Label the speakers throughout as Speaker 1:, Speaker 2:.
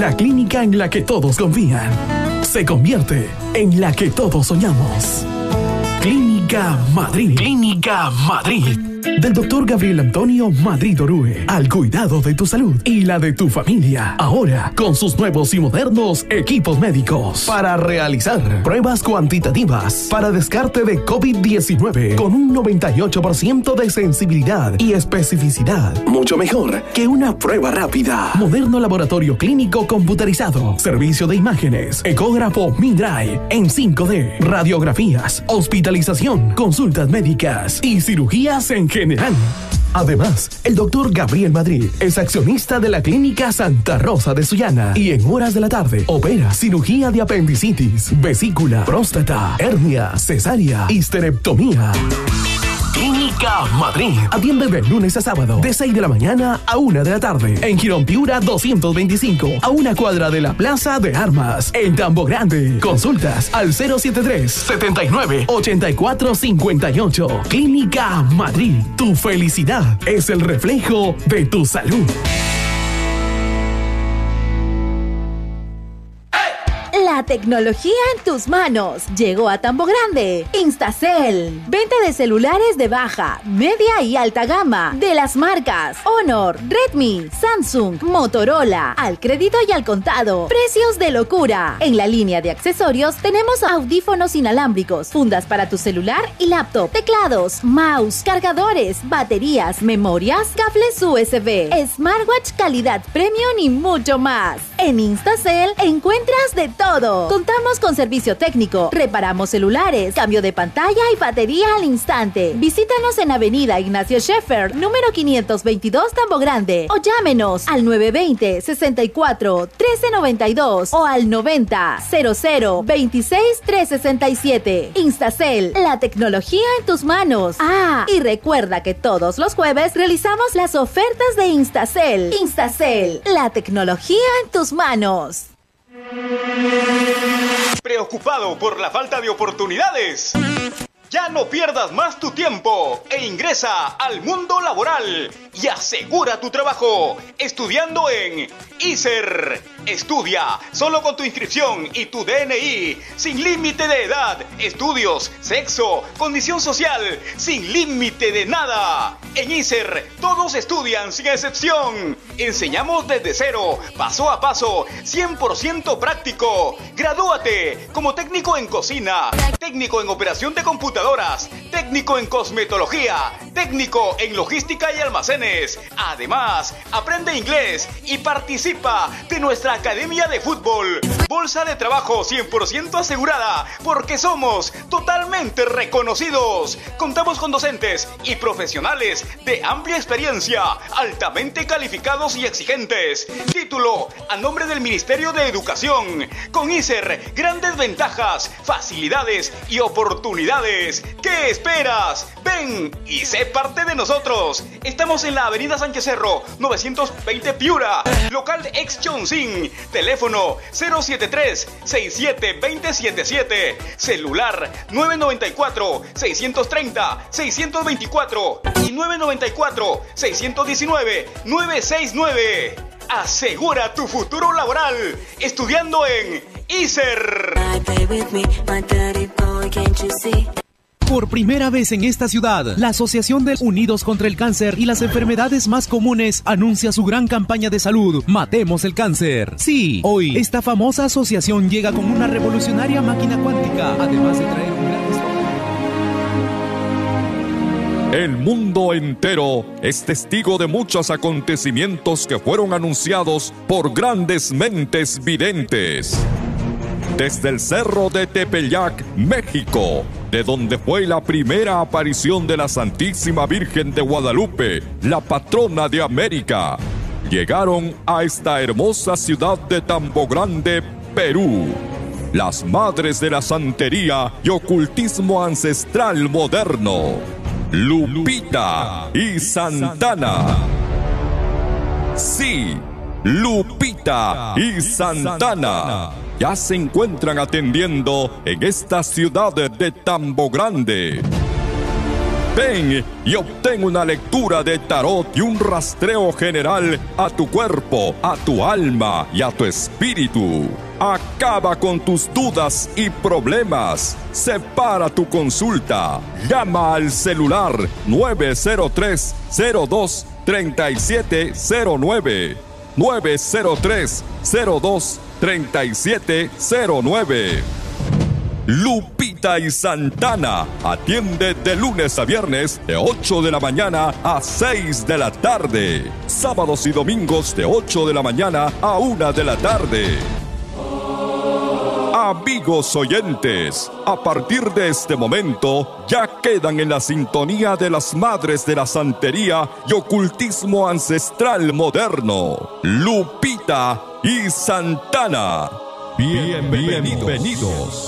Speaker 1: La clínica en la que todos confían se convierte en la que todos soñamos. Clínica Madrid. Clínica Madrid. Del doctor Gabriel Antonio Madrid Orue, al cuidado de tu salud y la de tu familia. Ahora, con sus nuevos y modernos equipos médicos para realizar pruebas cuantitativas para descarte de COVID-19 con un 98% de sensibilidad y especificidad. Mucho mejor que una prueba rápida. Moderno laboratorio clínico computarizado. Servicio de imágenes. Ecógrafo MinDrive en 5D. Radiografías. Hospitalización. Consultas médicas y cirugías en general. Además, el doctor Gabriel Madrid es accionista de la Clínica Santa Rosa de Sullana y en horas de la tarde opera cirugía de apendicitis, vesícula, próstata, hernia, cesárea, histerectomía. Clínica Madrid. Atiende de lunes a sábado, de 6 de la mañana a 1 de la tarde. En Girón Piura 225, a una cuadra de la Plaza de Armas. En Tambo Grande. Consultas al 073-79-8458. Clínica Madrid. Tu felicidad es el reflejo de tu salud.
Speaker 2: La tecnología en tus manos llegó a Tambo Grande. Instacell. Venta de celulares de baja, media y alta gama de las marcas Honor, Redmi, Samsung, Motorola, al crédito y al contado. Precios de locura. En la línea de accesorios tenemos audífonos inalámbricos, fundas para tu celular y laptop, teclados, mouse, cargadores, baterías, memorias, cables USB, smartwatch calidad premium y mucho más. En Instacell encuentras de todo. Contamos con servicio técnico, reparamos celulares, cambio de pantalla y batería al instante. Visítanos en Avenida Ignacio Scheffer, número 522, Tambo Grande, o llámenos al 920-64-1392 o al 90-00-26-367. Instacell, la tecnología en tus manos. Ah, y recuerda que todos los jueves realizamos las ofertas de Instacell. Instacell, la tecnología en tus manos.
Speaker 3: ¿Preocupado por la falta de oportunidades? Ya no pierdas más tu tiempo e ingresa al mundo laboral y asegura tu trabajo estudiando en ISER. Estudia solo con tu inscripción y tu DNI, sin límite de edad, estudios, sexo, condición social, sin límite de nada. En ISER todos estudian sin excepción. Enseñamos desde cero, paso a paso, 100% práctico. Gradúate como técnico en cocina, técnico en operación de computadoras, técnico en cosmetología, técnico en logística y almacenes. Además, aprende inglés y participa de nuestra academia de fútbol. Bolsa de trabajo 100% asegurada, porque somos totalmente reconocidos. Contamos con docentes y profesionales de amplia experiencia, altamente calificados y exigentes. Título a nombre del Ministerio de Educación. Con ISER, grandes ventajas, facilidades y oportunidades. ¿Qué esperas? Ven y sé parte de nosotros. Estamos en la Avenida Sánchez Cerro, 920 Piura, local ex Chonsin. Teléfono 073-672077. Celular 994-630-624 y 994-619-969. Asegura tu futuro laboral estudiando en ISER.
Speaker 4: Por primera vez en esta ciudad, la Asociación de Unidos contra el Cáncer y las Enfermedades Más Comunes anuncia su gran campaña de salud, Matemos el Cáncer. Sí, hoy esta famosa asociación llega con una revolucionaria máquina cuántica, además de traer un gran...
Speaker 5: El mundo entero es testigo de muchos acontecimientos que fueron anunciados por grandes mentes videntes. Desde el Cerro de Tepeyac, México, de donde fue la primera aparición de la Santísima Virgen de Guadalupe, la patrona de América, llegaron a esta hermosa ciudad de Tambo Grande, Perú, las madres de la santería y ocultismo ancestral moderno, Lupita y Santana. Sí, Lupita y Santana ya se encuentran atendiendo en esta ciudad de Tambo Grande. Ven y obtén una lectura de tarot y un rastreo general a tu cuerpo, a tu alma y a tu espíritu. Acaba con tus dudas y problemas. Separa tu consulta. Llama al celular 903-02-3709. 903-02-3709. Lupita y Santana atiende de lunes a viernes de 8 de la mañana a 6 de la tarde. Sábados y domingos de 8 de la mañana a 1 de la tarde. Amigos oyentes, a partir de este momento ya quedan en la sintonía de las madres de la santería y ocultismo ancestral moderno, Lupita y Santana. Bienvenidos.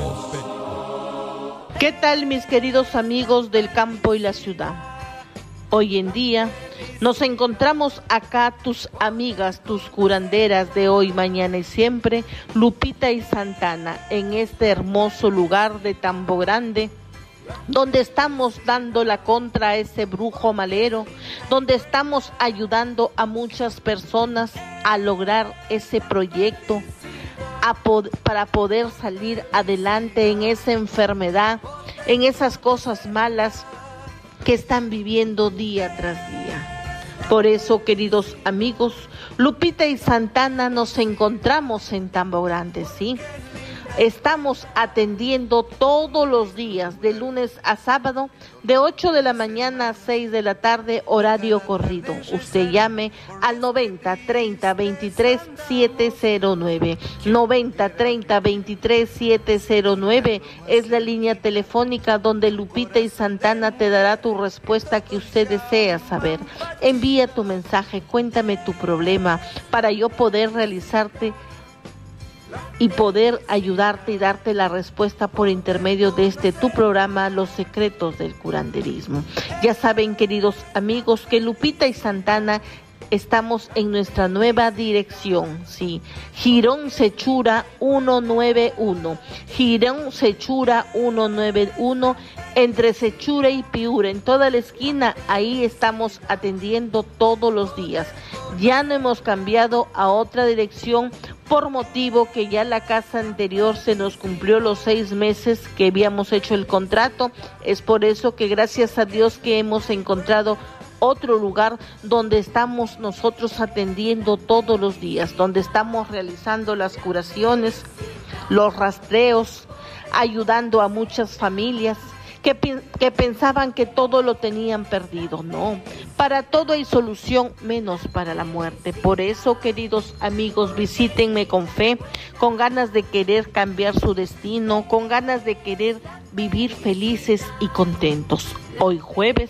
Speaker 6: ¿Qué tal, mis queridos amigos del campo y la ciudad? Hoy en día nos encontramos acá tus amigas, tus curanderas de hoy, mañana y siempre, Lupita y Santana, en este hermoso lugar de Tambo Grande, donde estamos dando la contra a ese brujo malero, donde estamos ayudando a muchas personas a lograr ese proyecto, para poder salir adelante en esa enfermedad, en esas cosas malas que están viviendo día tras día. Por eso, queridos amigos, Lupita y Santana nos encontramos en Tambo Grande, ¿sí? Estamos atendiendo todos los días, de lunes a sábado, de 8 de la mañana a 6 de la tarde, horario corrido. Usted llame al 90 30 23 709. 90 30 23 709 es la línea telefónica donde Lupita y Santana te dará tu respuesta que usted desea saber. Envía tu mensaje, cuéntame tu problema para yo poder realizarte y poder ayudarte y darte la respuesta por intermedio de tu programa, Los Secretos del Curanderismo. Ya saben, queridos amigos, que Lupita y Santana estamos en nuestra nueva dirección, sí, Girón Sechura 191, Girón Sechura 191, entre Sechura y Piura, en toda la esquina, ahí estamos atendiendo todos los días. Ya no hemos cambiado a otra dirección por motivo que ya la casa anterior se nos cumplió los 6 meses que habíamos hecho el contrato. Es por eso que gracias a Dios que hemos encontrado otro lugar donde estamos nosotros atendiendo todos los días, donde estamos realizando las curaciones, los rastreos, ayudando a muchas familias que pensaban que todo lo tenían perdido. No, para todo hay solución, menos para la muerte. Por eso, queridos amigos, visítenme con fe, con ganas de querer cambiar su destino, con ganas de querer vivir felices y contentos. Hoy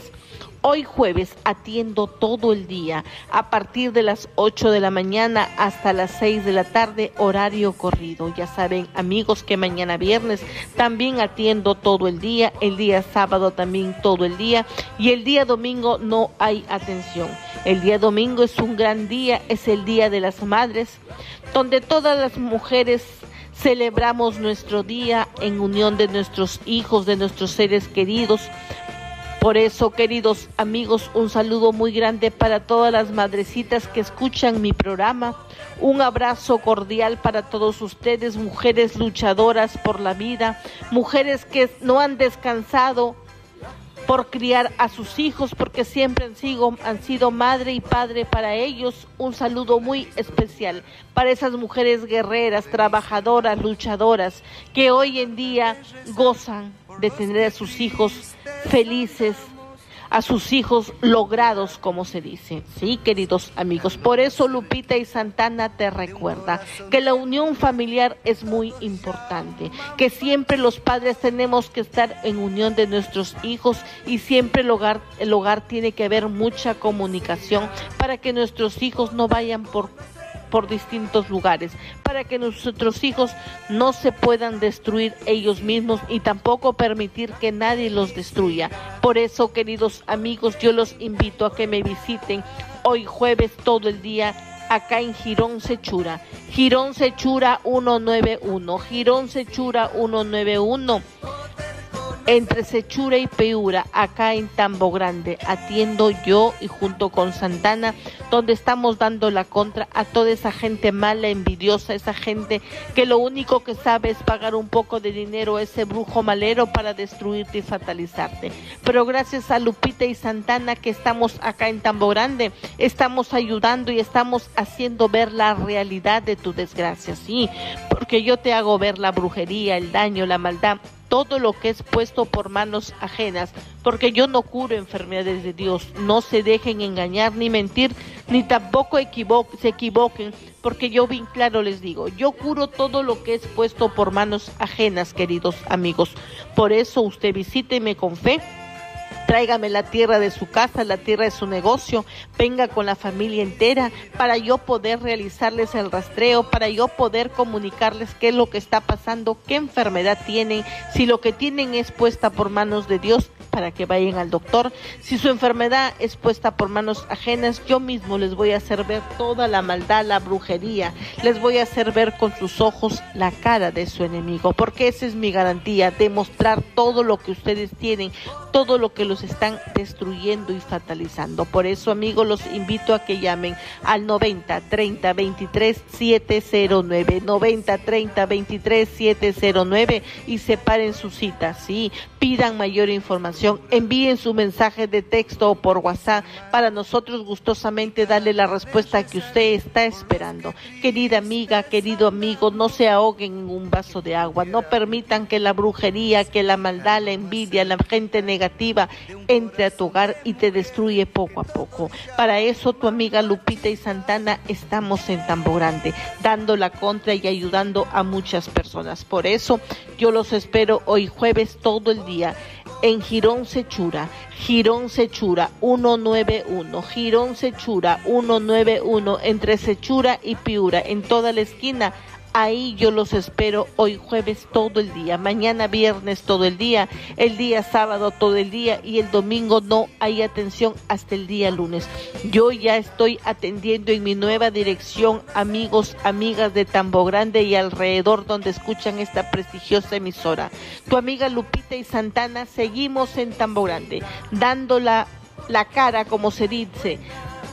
Speaker 6: jueves atiendo todo el día, a partir de las 8 de la mañana hasta las 6 de la tarde, horario corrido. Ya saben, amigos, que mañana viernes también atiendo todo el día sábado también todo el día, y el día domingo no hay atención. El día domingo es un gran día, es el Día de las Madres, donde todas las mujeres celebramos nuestro día en unión de nuestros hijos, de nuestros seres queridos. Por eso, queridos amigos, un saludo muy grande para todas las madrecitas que escuchan mi programa. Un abrazo cordial para todos ustedes, mujeres luchadoras por la vida, mujeres que no han descansado por criar a sus hijos, porque siempre han sido madre y padre para ellos. Un saludo muy especial para esas mujeres guerreras, trabajadoras, luchadoras, que hoy en día gozan de tener a sus hijos felices, a sus hijos logrados, como se dice. Sí, queridos amigos, por eso Lupita y Santana te recuerda que la unión familiar es muy importante, que siempre los padres tenemos que estar en unión de nuestros hijos, y siempre el hogar tiene que haber mucha comunicación para que nuestros hijos no vayan por distintos lugares, para que nuestros hijos no se puedan destruir ellos mismos y tampoco permitir que nadie los destruya. Por eso, queridos amigos, yo los invito a que me visiten hoy jueves todo el día acá en Girón Sechura 191, Girón Sechura 191. entre Sechura y Piura, acá en Tambo Grande, atiendo yo y junto con Santana, donde estamos dando la contra a toda esa gente mala, envidiosa, esa gente que lo único que sabe es pagar un poco de dinero a ese brujo malero para destruirte y fatalizarte. Pero gracias a Lupita y Santana que estamos acá en Tambo Grande, estamos ayudando y estamos haciendo ver la realidad de tu desgracia, sí, porque yo te hago ver la brujería, el daño, la maldad, todo lo que es puesto por manos ajenas, porque yo no curo enfermedades de Dios. No se dejen engañar ni mentir, ni tampoco se equivoquen, porque yo bien claro les digo, yo curo todo lo que es puesto por manos ajenas, queridos amigos. Por eso usted visíteme con fe, tráigame la tierra de su casa, la tierra de su negocio, venga con la familia entera para yo poder realizarles el rastreo, para yo poder comunicarles qué es lo que está pasando, qué enfermedad tienen, si lo que tienen es puesta por manos de Dios, para que vayan al doctor. Si su enfermedad es puesta por manos ajenas, yo mismo les voy a hacer ver toda la maldad, la brujería, les voy a hacer ver con sus ojos la cara de su enemigo, porque esa es mi garantía, demostrar todo lo que ustedes tienen, todo lo que los están destruyendo y fatalizando. Por eso, amigos, los invito a que llamen al 90 30 23 709, 90 30 23 709 y separen su cita, sí, pidan mayor información, envíen su mensaje de texto o por WhatsApp para nosotros gustosamente darle la respuesta que usted está esperando. Querida amiga, querido amigo, no se ahoguen en un vaso de agua, no permitan que la brujería, que la maldad, la envidia, la gente negativa entre a tu hogar y te destruye poco a poco. Para eso tu amiga Lupita y Santana estamos en Tambo Grande, dando la contra y ayudando a muchas personas. Por eso yo los espero hoy jueves todo el día en Girón Sechura 191, Girón Sechura 191, entre Sechura y Piura, en toda la esquina. Ahí yo los espero hoy jueves todo el día, mañana viernes todo el día sábado todo el día y el domingo no hay atención hasta el día lunes. Yo ya estoy atendiendo en mi nueva dirección, amigos, amigas de Tambo Grande y alrededor donde escuchan esta prestigiosa emisora. Tu amiga Lupita y Santana seguimos en Tambo Grande, dando la cara, como se dice,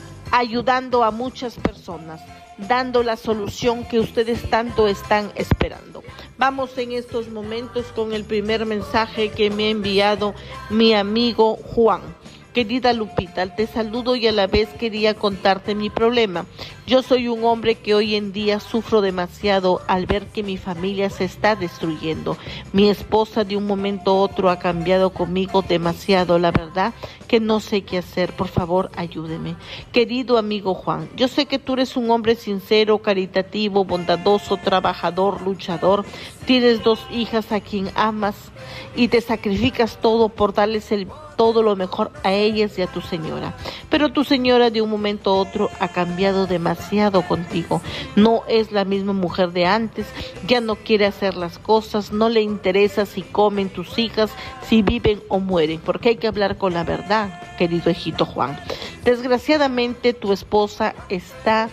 Speaker 6: ayudando a muchas personas, dando la solución que ustedes tanto están esperando. Vamos en estos momentos con el primer mensaje que me ha enviado mi amigo Juan. Querida Lupita, te saludo y a la vez quería contarte mi problema. Yo soy un hombre que hoy en día sufro demasiado al ver que mi familia se está destruyendo. Mi esposa de un momento a otro ha cambiado conmigo demasiado, la verdad que no sé qué hacer. Por favor, ayúdeme. Querido amigo Juan, yo sé que tú eres un hombre sincero, caritativo, bondadoso, trabajador, luchador. Tienes 2 hijas a quien amas y te sacrificas todo por darles todo lo mejor a ellas y a tu señora. Pero tu señora de un momento a otro ha cambiado demasiado contigo. No es la misma mujer de antes, ya no quiere hacer las cosas, no le interesa si comen tus hijas, si viven o mueren, porque hay que hablar con la verdad, querido hijito Juan. Desgraciadamente tu esposa está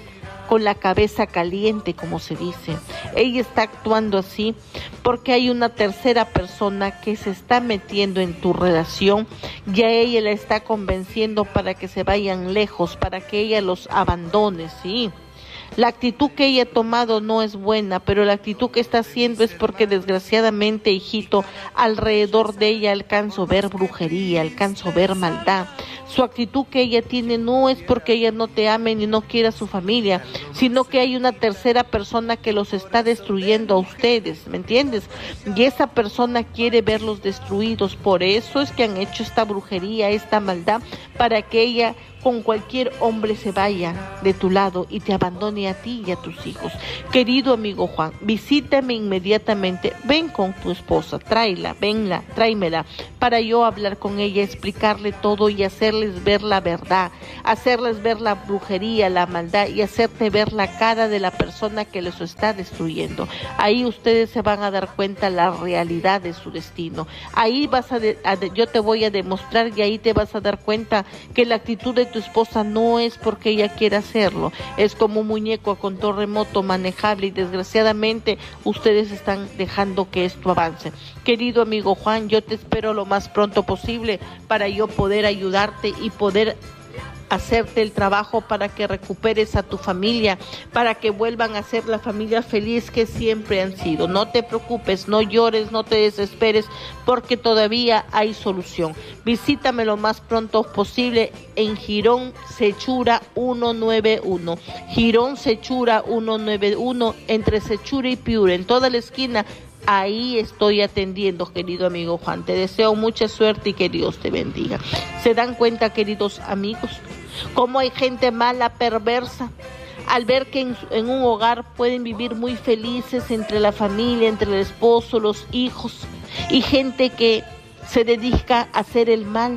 Speaker 6: con la cabeza caliente, como se dice. Ella está actuando así porque hay una tercera persona que se está metiendo en tu relación y a ella la está convenciendo para que se vayan lejos, para que ella los abandone, sí. La actitud que ella ha tomado no es buena, pero la actitud que está haciendo es porque desgraciadamente, hijito, alrededor de ella alcanzo a ver brujería, alcanzo a ver maldad. Su actitud que ella tiene no es porque ella no te ame ni no quiera a su familia, sino que hay una tercera persona que los está destruyendo a ustedes, ¿me entiendes? Y esa persona quiere verlos destruidos, por eso es que han hecho esta brujería, esta maldad, para que ella con cualquier hombre se vaya de tu lado y te abandone a ti y a tus hijos. Querido amigo Juan, visítame inmediatamente, ven con tu esposa, tráemela, para yo hablar con ella, explicarle todo y hacerles ver la verdad, hacerles ver la brujería, la maldad y hacerte ver ver la cara de la persona que les está destruyendo. Ahí ustedes se van a dar cuenta la realidad de su destino. Ahí yo te voy a demostrar y ahí te vas a dar cuenta que la actitud de tu esposa no es porque ella quiera hacerlo, es como un muñeco a control remoto manejable y desgraciadamente ustedes están dejando que esto avance. Querido amigo Juan, yo te espero lo más pronto posible para yo poder ayudarte y poder hacerte el trabajo para que recuperes a tu familia, para que vuelvan a ser la familia feliz que siempre han sido. No te preocupes, no llores, no te desesperes, porque todavía hay solución. Visítame lo más pronto posible en Girón Sechura 191. Girón Sechura 191, entre Sechura y Piura, en toda la esquina. Ahí estoy atendiendo, querido amigo Juan. Te deseo mucha suerte y que Dios te bendiga. ¿Se dan cuenta, queridos amigos, cómo hay gente mala, perversa, al ver que en un hogar pueden vivir muy felices entre la familia, entre el esposo, los hijos, y gente que se dedica a hacer el mal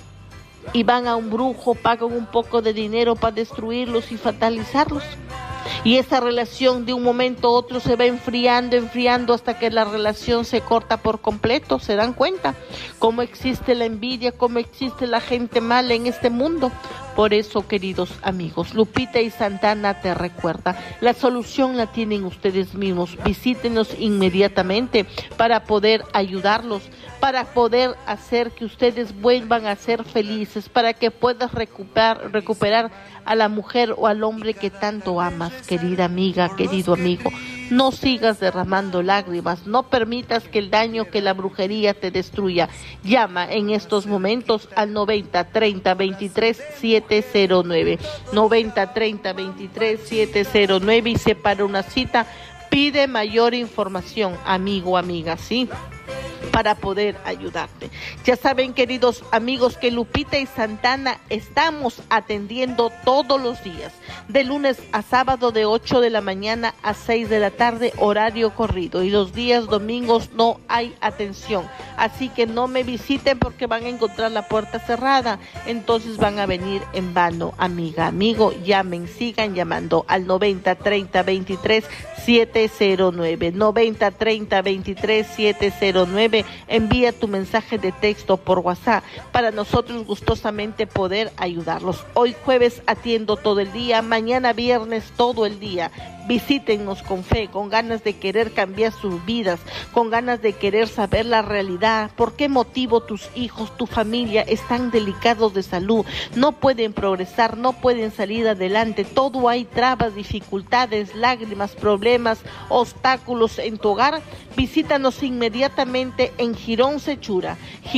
Speaker 6: y van a un brujo, pagan un poco de dinero para destruirlos y fatalizarlos? Y esa relación de un momento a otro se va enfriando hasta que la relación se corta por completo. ¿Se dan cuenta cómo existe la envidia, cómo existe la gente mala en este mundo? Por eso, queridos amigos, Lupita y Santana te recuerda, la solución la tienen ustedes mismos. Visítenos inmediatamente para poder ayudarlos, para poder hacer que ustedes vuelvan a ser felices, para que puedas recuperar a la mujer o al hombre que tanto amas, querida amiga, querido amigo. No sigas derramando lágrimas, no permitas que el daño, que la brujería te destruya. Llama en estos momentos al 90 30 23 709, 90 30 23 709 y separa una cita. Pide mayor información, amigo, amiga, ¿sí?, para poder ayudarte. Ya saben, queridos amigos, que Lupita y Santana estamos atendiendo todos los días, de lunes a sábado de 8 de la mañana a 6 de la tarde, horario corrido, y los días domingos no hay atención, así que no me visiten porque van a encontrar la puerta cerrada, entonces van a venir en vano, amiga, amigo. Llamen, sigan llamando al 90 30 23 709, 90 30 23 709. Envía tu mensaje de texto por WhatsApp para nosotros gustosamente poder ayudarlos. Hoy jueves atiendo todo el día, mañana viernes todo el día. Visítennos con fe, con ganas de querer cambiar sus vidas, con ganas de querer saber la realidad. ¿Por qué motivo tus hijos, tu familia están delicados de salud? No pueden progresar, no pueden salir adelante. Todo hay trabas, dificultades, lágrimas, problemas, obstáculos en tu hogar. Visítanos inmediatamente en Girón Sechura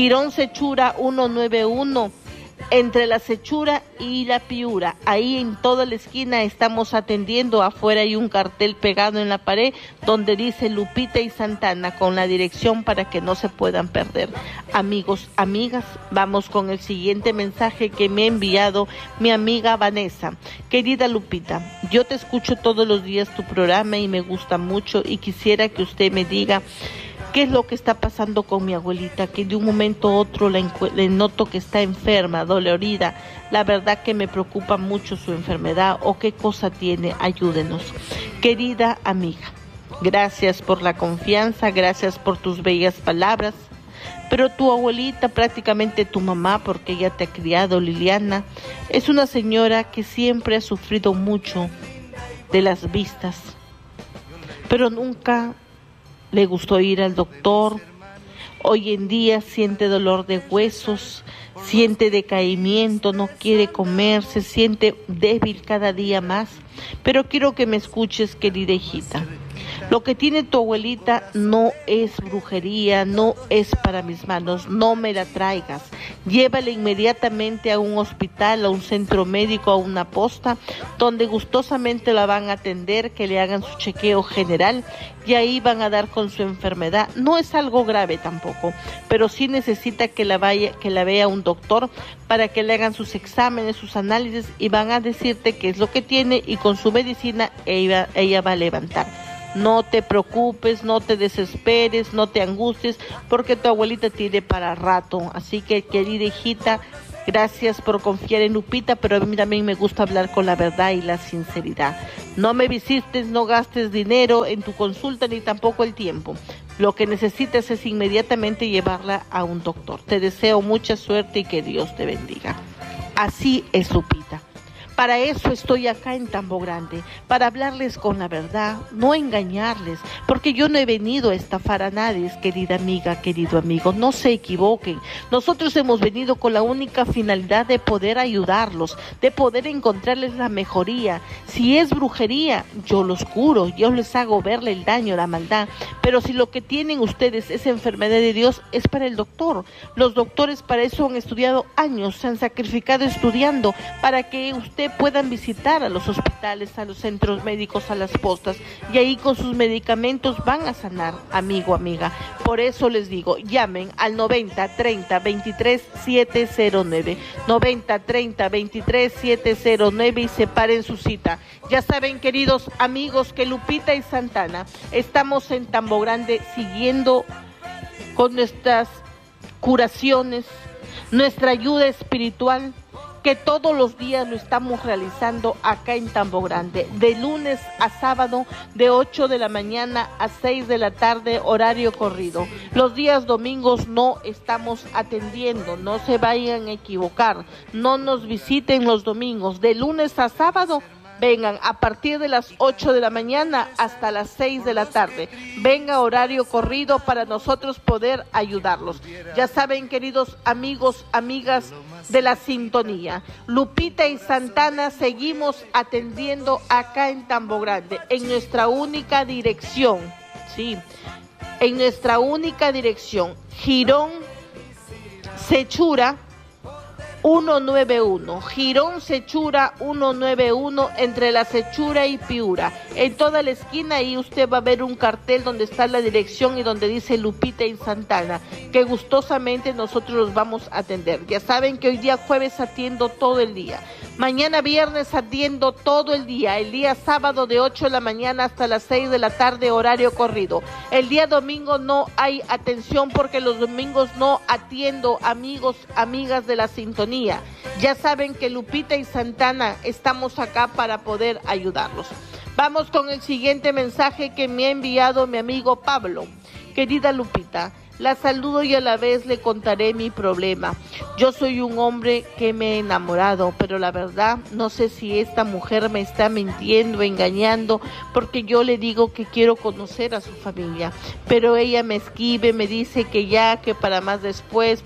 Speaker 6: 191, entre la Sechura y la Piura. Ahí en toda la esquina estamos atendiendo. Afuera hay un cartel pegado en la pared donde dice Lupita y Santana, con la dirección para que no se puedan perder. Amigos, amigas, vamos con el siguiente mensaje que me ha enviado mi amiga Vanessa. Querida Lupita, yo te escucho todos los días tu programa y me gusta mucho, y quisiera que usted me diga ¿qué es lo que está pasando con mi abuelita? Que de un momento a otro le noto que está enferma, dolorida. La verdad que me preocupa mucho su enfermedad, o qué cosa tiene. Ayúdenos. Querida amiga, gracias por la confianza, gracias por tus bellas palabras. Pero tu abuelita, prácticamente tu mamá, porque ella te ha criado, Liliana, es una señora que siempre ha sufrido mucho de las vistas, pero nunca le gustó ir al doctor. Hoy en día siente dolor de huesos, siente decaimiento, no quiere comer, se siente débil cada día más. Pero quiero que me escuches, querida hijita. Lo que tiene tu abuelita no es brujería, no es para mis manos, no me la traigas. Llévala inmediatamente a un hospital, a un centro médico, a una posta, donde gustosamente la van a atender, que le hagan su chequeo general y ahí van a dar con su enfermedad. No es algo grave tampoco, pero sí necesita que la vea un doctor para que le hagan sus exámenes, sus análisis, y van a decirte qué es lo que tiene, y con su medicina ella va a levantar. No te preocupes, no te desesperes, no te angusties, porque tu abuelita tiene para rato. Así que, querida hijita, gracias por confiar en Lupita, pero a mí también me gusta hablar con la verdad y la sinceridad. No me visites, no gastes dinero en tu consulta ni tampoco el tiempo. Lo que necesitas es inmediatamente llevarla a un doctor. Te deseo mucha suerte y que Dios te bendiga. Así es, Lupita. Para eso estoy acá en Tambo Grande, para hablarles con la verdad, no engañarles, porque yo no he venido a estafar a nadie, querida amiga, querido amigo, no se equivoquen. Nosotros hemos venido con la única finalidad de poder ayudarlos, de poder encontrarles la mejoría. Si es brujería, yo los curo, yo les hago verle el daño, la maldad, pero si lo que tienen ustedes es enfermedad de Dios, es para el doctor. Los doctores para eso han estudiado años, se han sacrificado estudiando, para que usted puedan visitar a los hospitales, a los centros médicos, a las postas, y ahí con sus medicamentos van a sanar, amigo, amiga. Por eso les digo, llamen al 90 30 23 709, 90 30 23 709 y separen su cita. Ya saben, queridos amigos, que Lupita y Santana estamos en Tambo Grande siguiendo con nuestras curaciones, nuestra ayuda espiritual, que todos los días lo estamos realizando acá en Tambo Grande, de lunes a sábado, de 8 de la mañana a 6 de la tarde, horario corrido. Los días domingos no estamos atendiendo, no se vayan a equivocar, no nos visiten los domingos, de lunes a sábado. Vengan a partir de las 8 de la mañana hasta las 6 de la tarde. Venga horario corrido para nosotros poder ayudarlos. Ya saben, queridos amigos, amigas de la sintonía, Lupita y Santana seguimos atendiendo acá en Tambo Grande, en nuestra única dirección, sí, en nuestra única dirección, Girón Sechura 191, Girón Sechura 191, entre la Sechura y Piura. En toda la esquina ahí usted va a ver un cartel donde está la dirección y donde dice Lupita y Santana, que gustosamente nosotros los vamos a atender. Ya saben que hoy día jueves atiendo todo el día. Mañana viernes atiendo todo el día sábado de 8 de la mañana hasta las 6 de la tarde, horario corrido. El día domingo no hay atención porque los domingos no atiendo, amigos, amigas de la sintonía. Ya saben que Lupita y Santana estamos acá para poder ayudarlos. Vamos con el siguiente mensaje que me ha enviado mi amigo Pablo. Querida Lupita, la saludo y a la vez le contaré mi problema. Yo soy un hombre que me he enamorado, pero la verdad no sé si esta mujer me está mintiendo, engañando, porque yo le digo que quiero conocer a su familia, pero ella me esquive, me dice que ya, que para más después,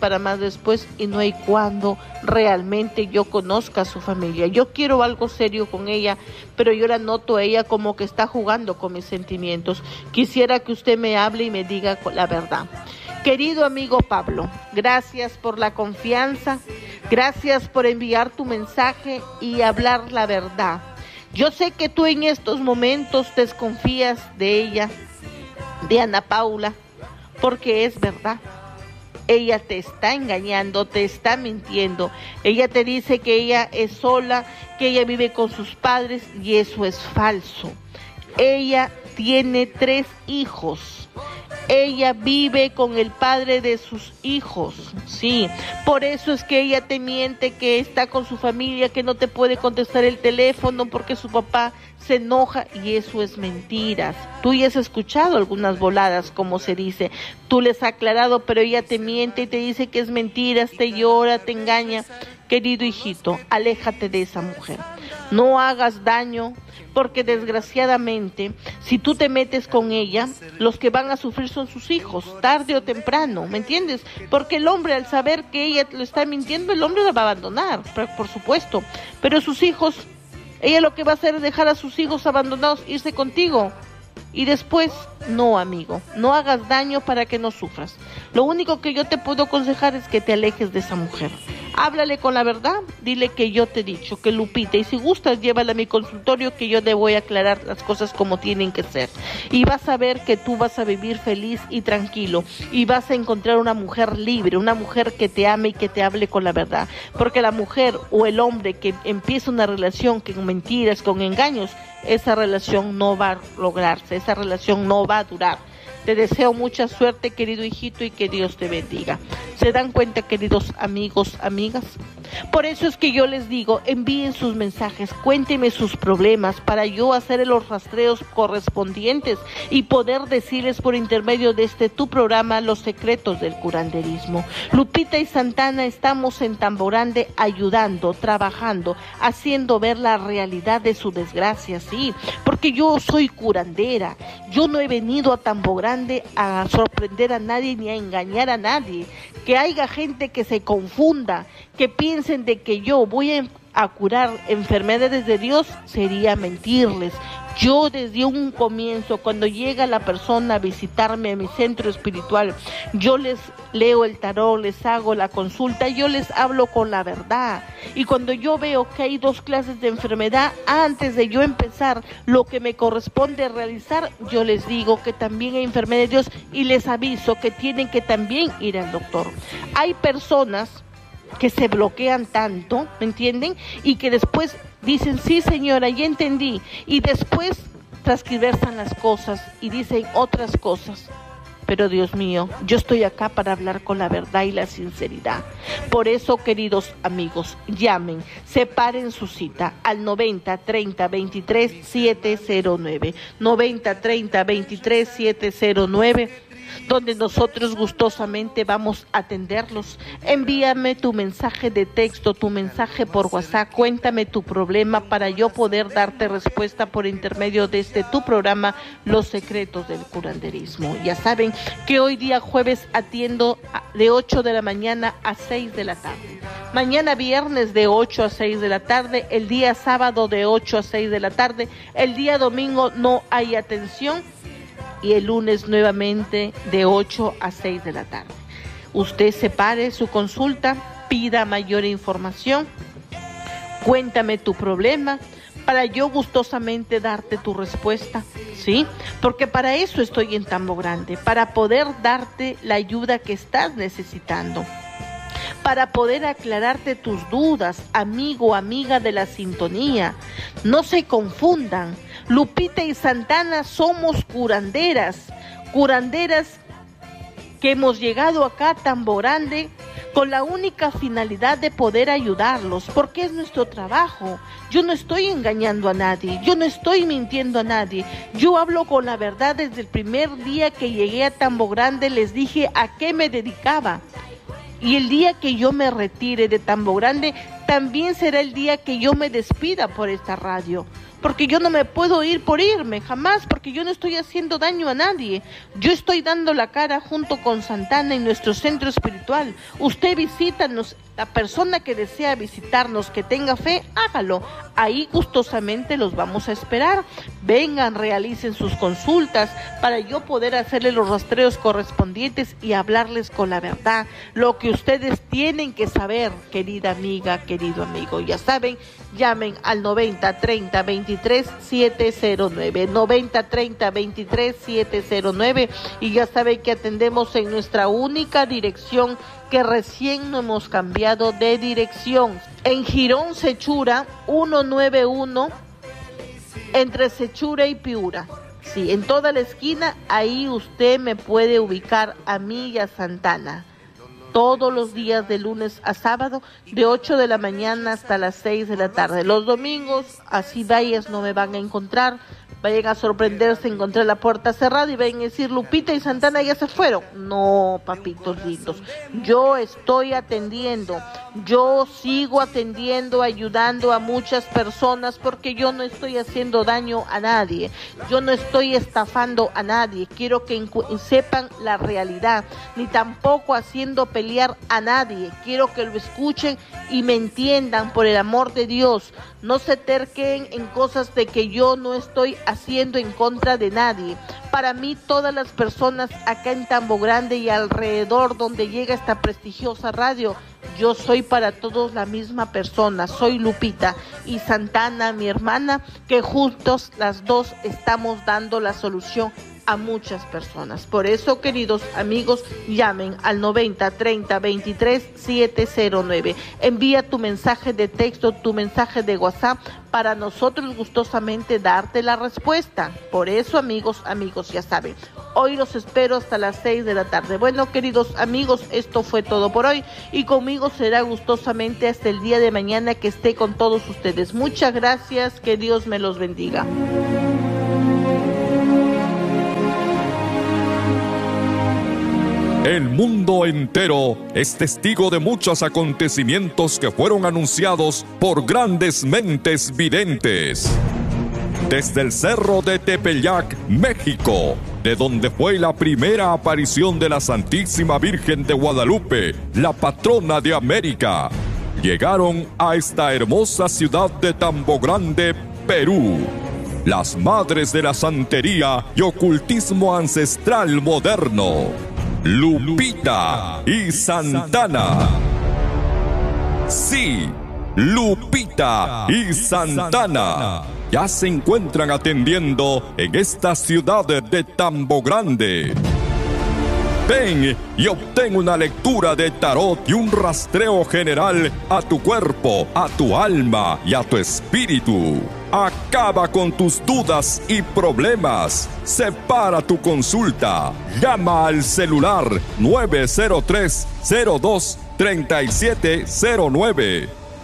Speaker 6: y no hay cuando realmente yo conozca a su familia. Yo quiero algo serio con ella, pero yo la noto a ella como que está jugando con mis sentimientos. Quisiera que usted me hable y me diga la verdad. Querido amigo Pablo, gracias por la confianza, gracias por enviar tu mensaje y hablar la verdad. Yo sé que tú en estos momentos desconfías de ella, de Ana Paula, porque es verdad. Ella te está engañando, te está mintiendo. Ella te dice que ella es sola, que ella vive con sus padres, y eso es falso. Ella tiene 3 hijos. Ella vive con el padre de sus hijos, sí, por eso es que ella te miente, que está con su familia, que no te puede contestar el teléfono porque su papá se enoja, y eso es mentiras. Tú ya has escuchado algunas voladas, como se dice, tú les has aclarado, pero ella te miente y te dice que es mentiras, te llora, te engaña. Querido hijito, aléjate de esa mujer, no hagas daño, porque desgraciadamente, si tú te metes con ella, los que van a sufrir son sus hijos, tarde o temprano, ¿me entiendes? Porque el hombre, al saber que ella lo está mintiendo, el hombre la va a abandonar, por supuesto, pero sus hijos, ella lo que va a hacer es dejar a sus hijos abandonados, irse contigo. Y después, no, amigo, no hagas daño para que no sufras. Lo único que yo te puedo aconsejar es que te alejes de esa mujer. Háblale con la verdad, dile que yo te he dicho, que Lupita, y si gustas, llévala a mi consultorio, que yo te voy a aclarar las cosas como tienen que ser. Y vas a ver que tú vas a vivir feliz y tranquilo, y vas a encontrar una mujer libre, una mujer que te ame y que te hable con la verdad. Porque la mujer o el hombre que empieza una relación con mentiras, con engaños, esa relación no va a lograrse, esa relación no va a durar. Te deseo mucha suerte, querido hijito, y que Dios te bendiga. ¿Se dan cuenta, queridos amigos, amigas? Por eso es que yo les digo, envíen sus mensajes, cuéntenme sus problemas para yo hacer los rastreos correspondientes y poder decirles por intermedio de tu programa los secretos del curanderismo. Lupita y Santana estamos en Tamborande ayudando, trabajando, haciendo ver la realidad de su desgracia, sí, porque yo soy curandera. Yo no he venido a Tamborande a sorprender a nadie ni a engañar a nadie. Que haya gente que se confunda, que piensen de que yo voy a curar enfermedades de Dios, sería mentirles. Yo desde un comienzo, cuando llega la persona a visitarme a mi centro espiritual, yo les leo el tarot, les hago la consulta, yo les hablo con la verdad. Y cuando yo veo que hay 2 clases de enfermedad, antes de yo empezar lo que me corresponde realizar, yo les digo que también hay enfermedad de Dios y les aviso que tienen que también ir al doctor. Hay personas que se bloquean tanto, ¿me entienden? Y que después dicen, sí señora, ya entendí, y después transcribersan las cosas y dicen otras cosas. Pero Dios mío, yo estoy acá para hablar con la verdad y la sinceridad. Por eso, queridos amigos, llamen, separen su cita al 90 30 23 709, 90 30 23 709, donde nosotros gustosamente vamos a atenderlos. Envíame tu mensaje de texto, tu mensaje por WhatsApp, cuéntame tu problema para yo poder darte respuesta por intermedio de tu programa, Los Secretos del Curanderismo. Ya saben que hoy día jueves atiendo de 8 de la mañana a 6 de la tarde. Mañana viernes de 8 a 6 de la tarde, el día sábado de 8 a 6 de la tarde, el día domingo no hay atención, y el lunes nuevamente de 8 a 6 de la tarde. Usted separe su consulta, pida mayor información, cuéntame tu problema, para yo gustosamente darte tu respuesta, ¿sí? Porque para eso estoy en Tambogrande, para poder darte la ayuda que estás necesitando, para poder aclararte tus dudas, amigo, amiga de la sintonía. No se confundan. Lupita y Santana somos curanderas que hemos llegado acá a Tamborande con la única finalidad de poder ayudarlos, porque es nuestro trabajo. Yo no estoy engañando a nadie, yo no estoy mintiendo a nadie, yo hablo con la verdad. Desde el primer día que llegué a Tambogrande les dije a qué me dedicaba. Y el día que yo me retire de Tambogrande, también será el día que yo me despida por esta radio. Porque yo no me puedo ir por irme, jamás, porque yo no estoy haciendo daño a nadie. Yo estoy dando la cara junto con Santana en nuestro centro espiritual. Usted visítanos, la persona que desea visitarnos, que tenga fe, hágalo. Ahí gustosamente los vamos a esperar. Vengan, realicen sus consultas para yo poder hacerle los rastreos correspondientes y hablarles con la verdad. Lo que ustedes tienen que saber, querida amiga, querido amigo. Ya saben, llamen al 90 30 23 709, 90 30 23 709, y ya saben que atendemos en nuestra única dirección, que recién no hemos cambiado de dirección, en Girón Sechura 191, entre Sechura y Piura. Sí, en toda la esquina, ahí usted me puede ubicar a mí y a Santana. Todos los días de lunes a sábado, de 8 de la mañana hasta las 6 de la tarde. Los domingos, así vayas, no me van a encontrar. Vayan a sorprenderse, encontrar la puerta cerrada y vayan a decir, Lupita y Santana ya se fueron. No, papitos lindos, yo estoy atendiendo, yo sigo atendiendo, ayudando a muchas personas, porque yo no estoy haciendo daño a nadie, yo no estoy estafando a nadie. Quiero que sepan la realidad, ni tampoco haciendo pelear a nadie. Quiero que lo escuchen y me entiendan, por el amor de Dios. No se terquen en cosas de que yo no estoy haciendo en contra de nadie. Para mí, todas las personas acá en Tambogrande y alrededor donde llega esta prestigiosa radio, yo soy para todos la misma persona, soy Lupita, y Santana, mi hermana, que juntos las dos estamos dando la solución a muchas personas. Por eso, queridos amigos, llamen al 90 30 23 709. Envía tu mensaje de texto, tu mensaje de WhatsApp, para nosotros gustosamente darte la respuesta. Por eso, amigos, ya saben, hoy los espero hasta las 6 de la tarde. Bueno, queridos amigos, esto fue todo por hoy y conmigo será gustosamente hasta el día de mañana que esté con todos ustedes. Muchas gracias, que Dios me los bendiga.
Speaker 5: El mundo entero es testigo de muchos acontecimientos que fueron anunciados por grandes mentes videntes. Desde el cerro de Tepeyac, México, de donde fue la primera aparición de la Santísima Virgen de Guadalupe, la patrona de América, llegaron a esta hermosa ciudad de Tambo Grande, Perú, las madres de la santería y ocultismo ancestral moderno, Lupita y Santana. Sí, Lupita y Santana ya se encuentran atendiendo en esta ciudad de Tambo Grande. Ven y obtén una lectura de tarot y un rastreo general a tu cuerpo, a tu alma y a tu espíritu. Acaba con tus dudas y problemas. Separa tu consulta. Llama al celular 903-02-3709.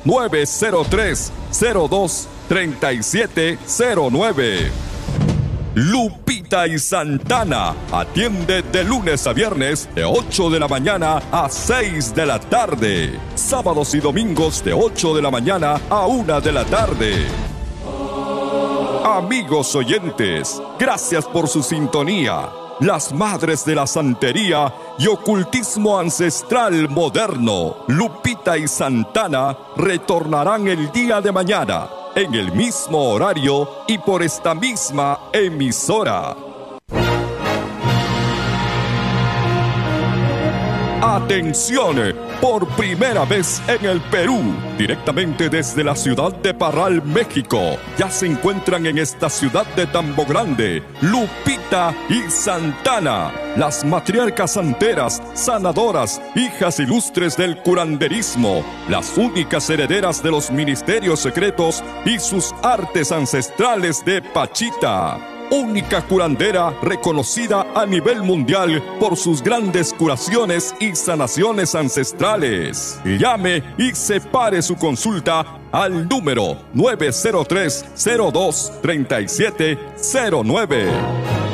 Speaker 5: 903-02-3709. Lupita y Santana atiende de lunes a viernes de 8 de la mañana a 6 de la tarde. Sábados y domingos de 8 de la mañana a 1 de la tarde. Amigos oyentes, gracias por su sintonía. Las madres de la santería y ocultismo ancestral moderno, Lupita y Santana, retornarán el día de mañana, en el mismo horario y por esta misma emisora. Atención, por primera vez en el Perú, directamente desde la ciudad de Parral, México, ya se encuentran en esta ciudad de Tambo Grande, Lupita y Santana, las matriarcas santeras, sanadoras, hijas ilustres del curanderismo, las únicas herederas de los ministerios secretos y sus artes ancestrales de Pachita. Única curandera reconocida a nivel mundial por sus grandes curaciones y sanaciones ancestrales. Llame y separe su consulta al número 903-02-3709.